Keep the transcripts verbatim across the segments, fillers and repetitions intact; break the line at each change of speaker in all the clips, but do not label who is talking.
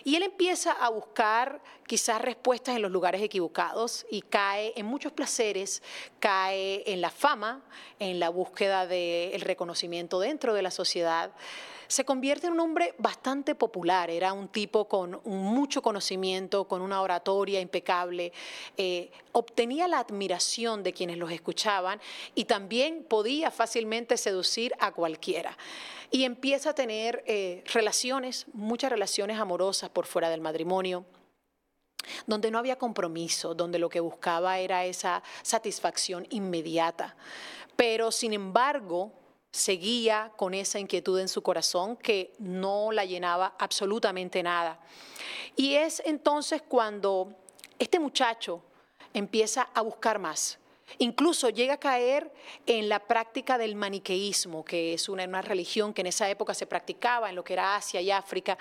Y él empieza a buscar quizás respuestas en los lugares equivocados y cae en muchos placeres, cae en la fama, en la búsqueda del reconocimiento dentro de la sociedad. Se convierte en un hombre bastante popular, era un tipo con mucho conocimiento, con una oratoria impecable, eh, obtenía la admiración de quienes los escuchaban y también podía fácilmente seducir a cualquiera. Y empieza a tener eh, relaciones, muchas relaciones amorosas por fuera del matrimonio, donde no había compromiso, donde lo que buscaba era esa satisfacción inmediata. Pero sin embargo, seguía con esa inquietud en su corazón que no la llenaba absolutamente nada. Y es entonces cuando este muchacho empieza a buscar más. Incluso llega a caer en la práctica del maniqueísmo, que es una, una religión que en esa época se practicaba en lo que era Asia y África,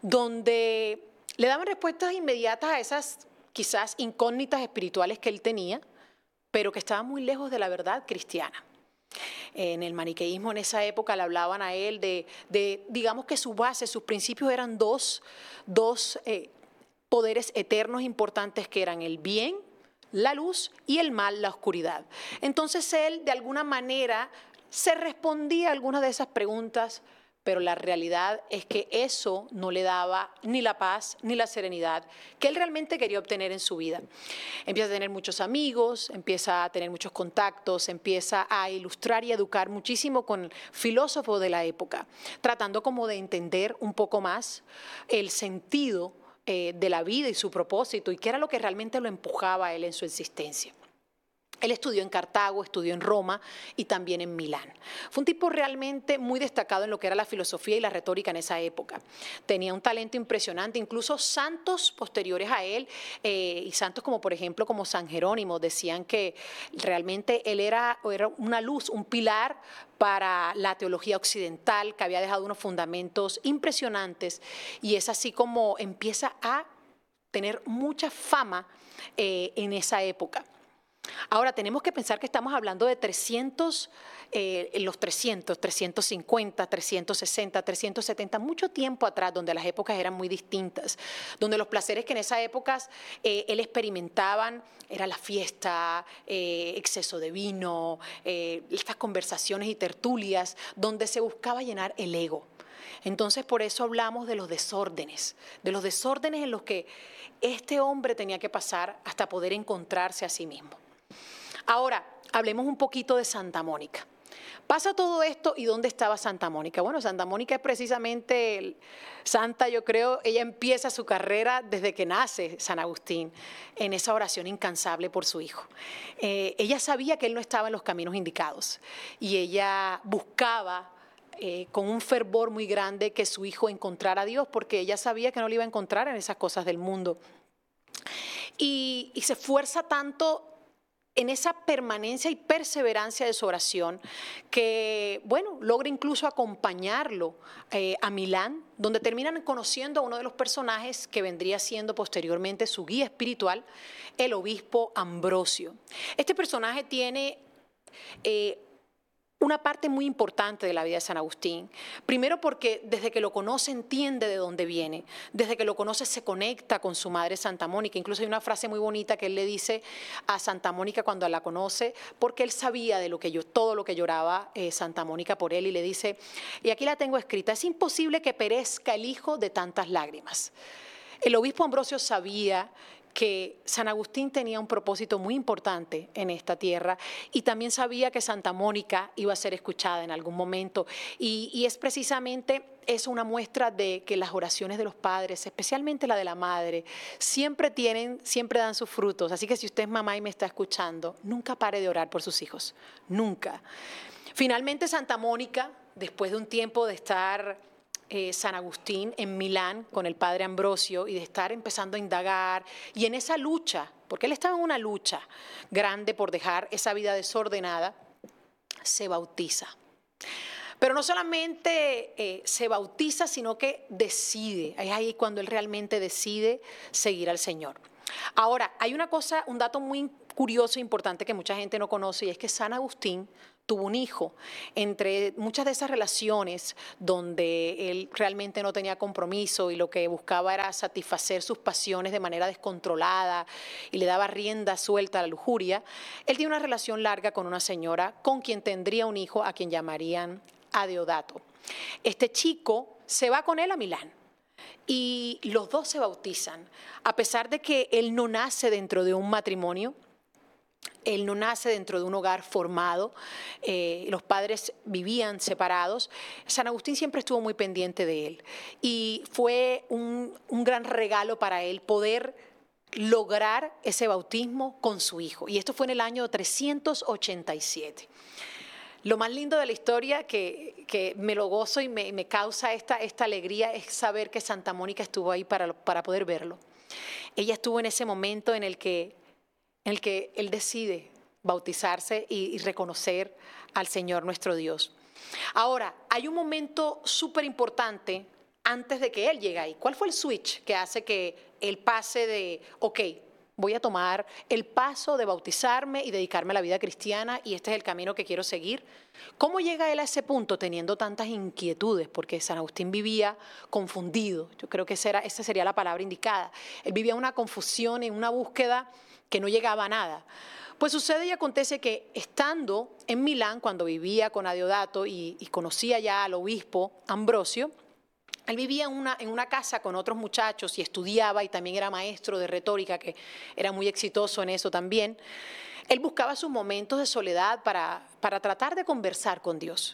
donde le daban respuestas inmediatas a esas quizás incógnitas espirituales que él tenía, pero que estaban muy lejos de la verdad cristiana. En el maniqueísmo en esa época le hablaban a él de, de digamos que su base, sus principios eran dos, dos eh, poderes eternos importantes que eran el bien, la luz y el mal, la oscuridad. Entonces él de alguna manera se respondía a algunas de esas preguntas, pero la realidad es que eso no le daba ni la paz ni la serenidad que él realmente quería obtener en su vida. Empieza a tener muchos amigos, empieza a tener muchos contactos, empieza a ilustrar y educar muchísimo con filósofos de la época, tratando como de entender un poco más el sentido eh, de la vida y su propósito y qué era lo que realmente lo empujaba a él en su existencia. Él estudió en Cartago, estudió en Roma y también en Milán. Fue un tipo realmente muy destacado en lo que era la filosofía y la retórica en esa época. Tenía un talento impresionante, incluso santos posteriores a él eh, y santos como por ejemplo como San Jerónimo decían que realmente él era, era una luz, un pilar para la teología occidental, que había dejado unos fundamentos impresionantes y es así como empieza a tener mucha fama eh, en esa época. Ahora, tenemos que pensar que estamos hablando de trescientos, eh, los trescientos, trescientos cincuenta, trescientos sesenta, trescientos setenta, mucho tiempo atrás, donde las épocas eran muy distintas, donde los placeres que en esas épocas eh, él experimentaban era la fiesta, eh, exceso de vino, eh, estas conversaciones y tertulias, donde se buscaba llenar el ego. Entonces, por eso hablamos de los desórdenes, de los desórdenes en los que este hombre tenía que pasar hasta poder encontrarse a sí mismo. Ahora, hablemos un poquito de Santa Mónica. Pasa todo esto y ¿dónde estaba Santa Mónica? Bueno, Santa Mónica es precisamente el, santa, yo creo, ella empieza su carrera desde que nace San Agustín, en esa oración incansable por su hijo. Eh, ella sabía que él no estaba en los caminos indicados y ella buscaba eh, con un fervor muy grande que su hijo encontrara a Dios, porque ella sabía que no lo iba a encontrar en esas cosas del mundo. Y, y se esfuerza tanto en esa permanencia y perseverancia de su oración, que, bueno, logra incluso acompañarlo eh, a Milán, donde terminan conociendo a uno de los personajes que vendría siendo posteriormente su guía espiritual, el obispo Ambrosio. Este personaje tiene eh, una parte muy importante de la vida de San Agustín. Primero porque desde que lo conoce entiende de dónde viene, desde que lo conoce se conecta con su madre Santa Mónica. Incluso hay una frase muy bonita que él le dice a Santa Mónica cuando la conoce, porque él sabía de lo que yo, todo lo que lloraba eh, Santa Mónica por él, y le dice, y aquí la tengo escrita, es imposible que perezca el hijo de tantas lágrimas. El obispo Ambrosio sabía que San Agustín tenía un propósito muy importante en esta tierra y también sabía que Santa Mónica iba a ser escuchada en algún momento y, y es precisamente eso una muestra de que las oraciones de los padres, especialmente la de la madre, siempre tienen, siempre dan sus frutos. Así que si usted es mamá y me está escuchando, nunca pare de orar por sus hijos, nunca. Finalmente Santa Mónica, después de un tiempo de estar Eh, San Agustín en Milán con el padre Ambrosio y de estar empezando a indagar y en esa lucha, porque él estaba en una lucha grande por dejar esa vida desordenada, se bautiza. Pero no solamente eh, se bautiza, sino que decide, es ahí cuando él realmente decide seguir al Señor. Ahora, hay una cosa, un dato muy curioso e importante que mucha gente no conoce y es que San Agustín tuvo un hijo. Entre muchas de esas relaciones donde él realmente no tenía compromiso y lo que buscaba era satisfacer sus pasiones de manera descontrolada y le daba rienda suelta a la lujuria, él tiene una relación larga con una señora con quien tendría un hijo a quien llamarían Adeodato. Este chico se va con él a Milán y los dos se bautizan, a pesar de que él no nace dentro de un matrimonio. Él no nace dentro de un hogar formado, eh, los padres vivían separados. San Agustín siempre estuvo muy pendiente de él y fue un, un gran regalo para él poder lograr ese bautismo con su hijo. Y esto fue en el año trescientos ochenta y siete. Lo más lindo de la historia que, que me lo gozo y me, me causa esta, esta alegría es saber que Santa Mónica estuvo ahí para, para poder verlo. Ella estuvo en ese momento en el que en el que él decide bautizarse y, y reconocer al Señor nuestro Dios. Ahora, hay un momento súper importante antes de que él llegue ahí. ¿Cuál fue el switch que hace que él pase de, ok, voy a tomar el paso de bautizarme y dedicarme a la vida cristiana y este es el camino que quiero seguir? ¿Cómo llega él a ese punto teniendo tantas inquietudes? Porque San Agustín vivía confundido. Yo creo que esa, era, esa sería la palabra indicada. Él vivía una confusión, en una búsqueda que no llegaba a nada. Pues sucede y acontece que estando en Milán, cuando vivía con Adeodato y, y conocía ya al obispo Ambrosio, él vivía en una, en una casa con otros muchachos y estudiaba y también era maestro de retórica, que era muy exitoso en eso también. Él buscaba sus momentos de soledad para, para tratar de conversar con Dios.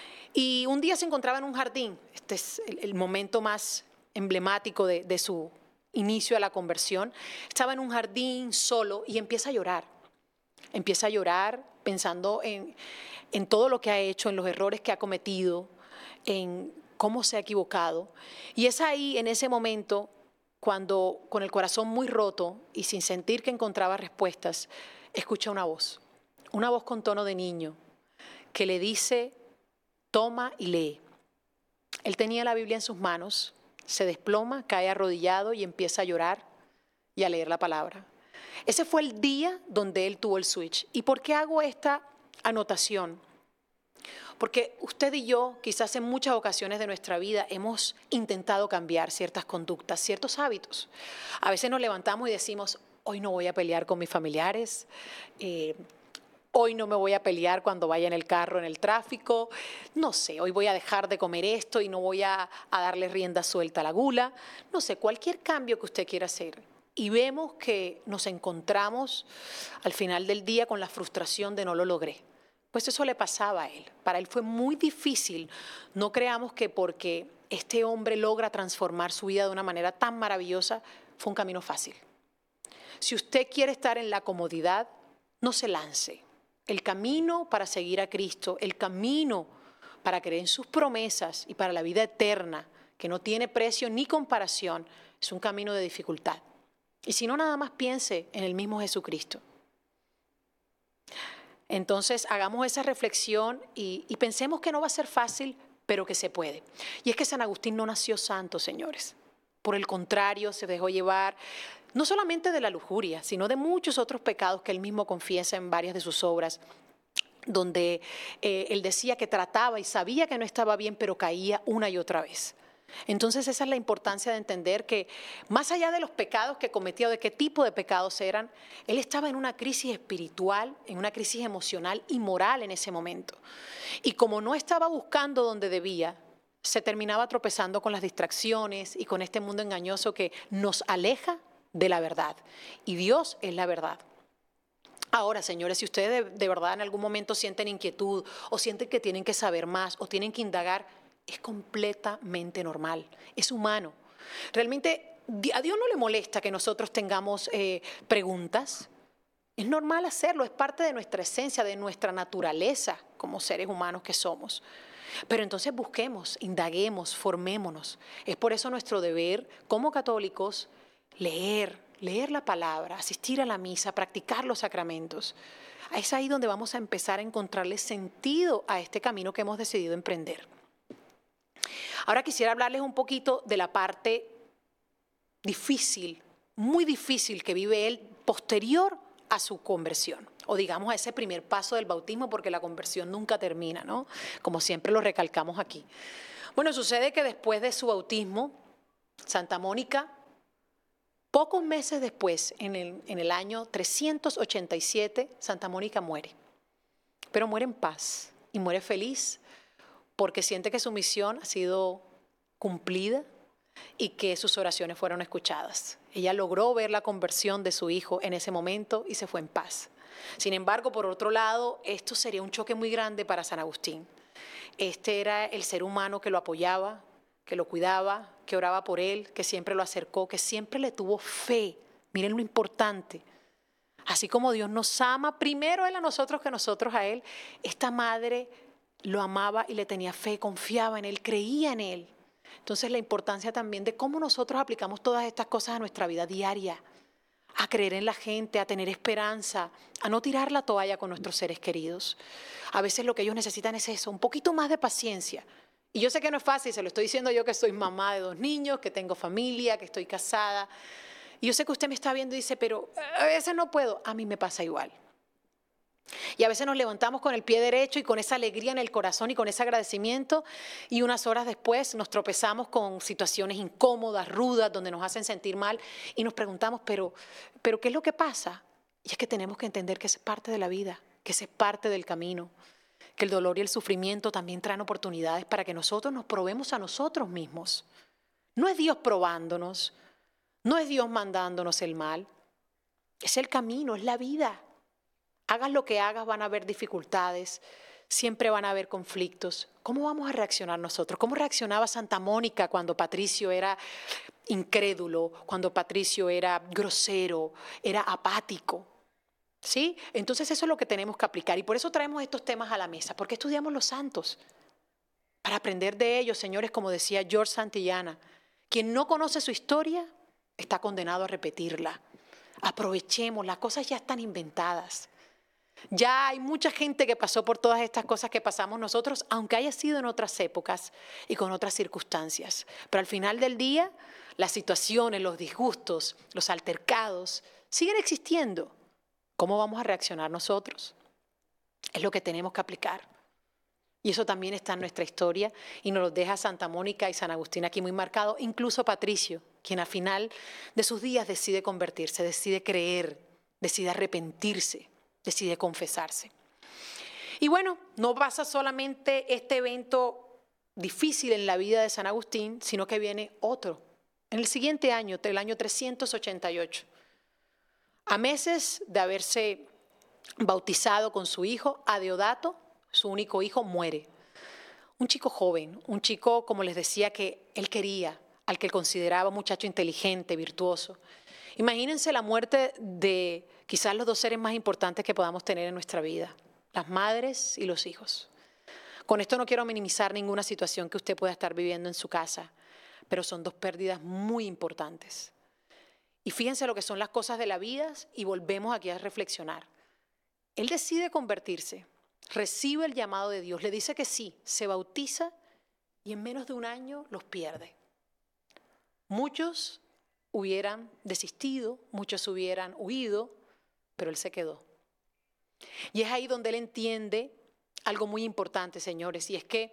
Y un día se encontraba en un jardín, este es el, el momento más emblemático de, de su inicio a la conversión. Estaba en un jardín solo y empieza a llorar. Empieza a llorar pensando en, en todo lo que ha hecho, en los errores que ha cometido, en cómo se ha equivocado. Y es ahí, en ese momento, cuando con el corazón muy roto y sin sentir que encontraba respuestas, escucha una voz, una voz con tono de niño, que le dice, toma y lee. Él tenía la Biblia en sus manos, se desploma, cae arrodillado y empieza a llorar y a leer la palabra. Ese fue el día donde él tuvo el switch. ¿Y por qué hago esta anotación? Porque usted y yo, quizás en muchas ocasiones de nuestra vida, hemos intentado cambiar ciertas conductas, ciertos hábitos. A veces nos levantamos y decimos, hoy no voy a pelear con mis familiares, eh, hoy no me voy a pelear cuando vaya en el carro, en el tráfico, no sé, hoy voy a dejar de comer esto y no voy a, a darle rienda suelta a la gula, no sé, cualquier cambio que usted quiera hacer. Y vemos que nos encontramos al final del día con la frustración de no lo logré. Pues eso le pasaba a él. Para él fue muy difícil. No creamos que porque este hombre logra transformar su vida de una manera tan maravillosa, fue un camino fácil. Si usted quiere estar en la comodidad, no se lance. El camino para seguir a Cristo, el camino para creer en sus promesas y para la vida eterna, que no tiene precio ni comparación, es un camino de dificultad. Y si no, nada más piense en el mismo Jesucristo. Entonces, hagamos esa reflexión y, y pensemos que no va a ser fácil, pero que se puede. Y es que San Agustín no nació santo, señores. Por el contrario, se dejó llevar no solamente de la lujuria, sino de muchos otros pecados que él mismo confiesa en varias de sus obras, donde eh, él decía que trataba y sabía que no estaba bien, pero caía una y otra vez. Entonces esa es la importancia de entender que más allá de los pecados que cometía o de qué tipo de pecados eran, él estaba en una crisis espiritual, en una crisis emocional y moral en ese momento. Y como no estaba buscando donde debía, se terminaba tropezando con las distracciones y con este mundo engañoso que nos aleja de la verdad. Y Dios es la verdad. Ahora, señores, si ustedes de, de verdad en algún momento sienten inquietud o sienten que tienen que saber más o tienen que indagar, es completamente normal, es humano. Realmente a Dios no le molesta que nosotros tengamos eh, preguntas. Es normal hacerlo, es parte de nuestra esencia, de nuestra naturaleza como seres humanos que somos. Pero entonces busquemos, indaguemos, formémonos. Es por eso nuestro deber como católicos leer, leer la palabra, asistir a la misa, practicar los sacramentos. Es ahí donde vamos a empezar a encontrarle sentido a este camino que hemos decidido emprender. Ahora quisiera hablarles un poquito de la parte difícil, muy difícil que vive él posterior a su conversión, o digamos a ese primer paso del bautismo, porque la conversión nunca termina, ¿no? Como siempre lo recalcamos aquí. Bueno, sucede que después de su bautismo, Santa Mónica, pocos meses después, en el, en el año trescientos ochenta y siete, Santa Mónica muere. Pero muere en paz y muere feliz porque siente que su misión ha sido cumplida y que sus oraciones fueron escuchadas. Ella logró ver la conversión de su hijo en ese momento y se fue en paz. Sin embargo, por otro lado, esto sería un choque muy grande para San Agustín. Este era el ser humano que lo apoyaba, que lo cuidaba, que oraba por él, que siempre lo acercó, que siempre le tuvo fe. Miren lo importante. Así como Dios nos ama, primero Él a nosotros que nosotros a Él, esta madre lo amaba y le tenía fe, confiaba en Él, creía en Él. Entonces la importancia también de cómo nosotros aplicamos todas estas cosas a nuestra vida diaria, a creer en la gente, a tener esperanza, a no tirar la toalla con nuestros seres queridos. A veces lo que ellos necesitan es eso, un poquito más de paciencia. Y yo sé que no es fácil, se lo estoy diciendo yo que soy mamá de dos niños, que tengo familia, que estoy casada. Y yo sé que usted me está viendo y dice, pero a veces no puedo. A mí me pasa igual. Y a veces nos levantamos con el pie derecho y con esa alegría en el corazón y con ese agradecimiento, y unas horas después nos tropezamos con situaciones incómodas, rudas, donde nos hacen sentir mal y nos preguntamos, pero, pero ¿qué es lo que pasa? Y es que tenemos que entender que es parte de la vida, que es parte del camino, que el dolor y el sufrimiento también traen oportunidades para que nosotros nos probemos a nosotros mismos. No es Dios probándonos, no es Dios mandándonos el mal, es el camino, es la vida. Hagas lo que hagas, van a haber dificultades, siempre van a haber conflictos. ¿Cómo vamos a reaccionar nosotros? ¿Cómo reaccionaba Santa Mónica cuando Patricio era incrédulo, cuando Patricio era grosero, era apático? ¿Sí? Entonces eso es lo que tenemos que aplicar y por eso traemos estos temas a la mesa, porque estudiamos los santos, para aprender de ellos, señores, como decía George Santillana. Quien no conoce su historia está condenado a repetirla. Aprovechemos, las cosas ya están inventadas. Ya hay mucha gente que pasó por todas estas cosas que pasamos nosotros, aunque haya sido en otras épocas y con otras circunstancias. Pero al final del día, las situaciones, los disgustos, los altercados siguen existiendo. ¿Cómo vamos a reaccionar nosotros? Es lo que tenemos que aplicar. Y eso también está en nuestra historia y nos lo deja Santa Mónica y San Agustín aquí muy marcado, incluso Patricio, quien al final de sus días decide convertirse, decide creer, decide arrepentirse, decide confesarse. Y bueno, no pasa solamente este evento difícil en la vida de San Agustín, sino que viene otro. En el siguiente año, el año trescientos ochenta y ocho, a meses de haberse bautizado con su hijo, Adeodato, su único hijo, muere. Un chico joven, un chico, como les decía, que él quería, al que él consideraba un muchacho inteligente, virtuoso. Imagínense la muerte de quizás los dos seres más importantes que podamos tener en nuestra vida, las madres y los hijos. Con esto no quiero minimizar ninguna situación que usted pueda estar viviendo en su casa, pero son dos pérdidas muy importantes. Y fíjense lo que son las cosas de la vida y volvemos aquí a reflexionar. Él decide convertirse, recibe el llamado de Dios, le dice que sí, se bautiza y en menos de un año los pierde. Muchos hubieran desistido, muchos hubieran huido, pero él se quedó. Y es ahí donde él entiende algo muy importante, señores, y es que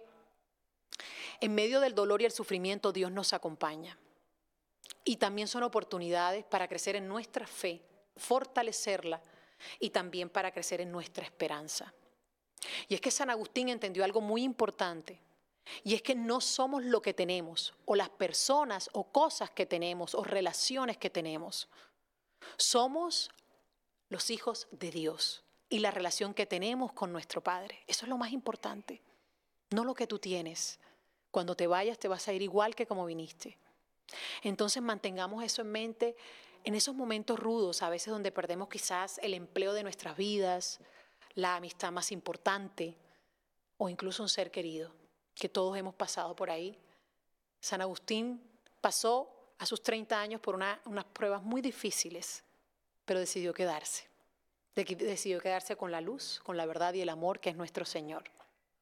en medio del dolor y el sufrimiento Dios nos acompaña. Y también son oportunidades para crecer en nuestra fe, fortalecerla y también para crecer en nuestra esperanza. Y es que San Agustín entendió algo muy importante, y es que no somos lo que tenemos, o las personas, o cosas que tenemos, o relaciones que tenemos. Somos los hijos de Dios y la relación que tenemos con nuestro Padre. Eso es lo más importante, no lo que tú tienes. Cuando te vayas te vas a ir igual que como viniste. Entonces mantengamos eso en mente en esos momentos rudos, a veces donde perdemos quizás el empleo de nuestras vidas, la amistad más importante o incluso un ser querido, que todos hemos pasado por ahí. San Agustín pasó a sus treinta años por una, unas pruebas muy difíciles, pero decidió quedarse. Decidió quedarse con la luz, con la verdad y el amor que es nuestro Señor.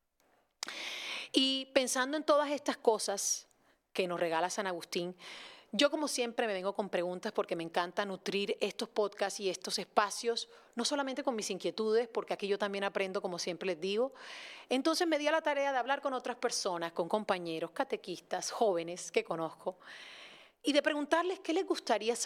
Y pensando en todas estas cosas que nos regala San Agustín, Yo, como siempre, me vengo con preguntas porque me encanta nutrir estos podcasts y estos espacios, no solamente con mis inquietudes, porque aquí yo también aprendo, como siempre les digo. Entonces me di a la tarea de hablar con otras personas, con compañeros, catequistas, jóvenes que conozco, y de preguntarles qué les gustaría saber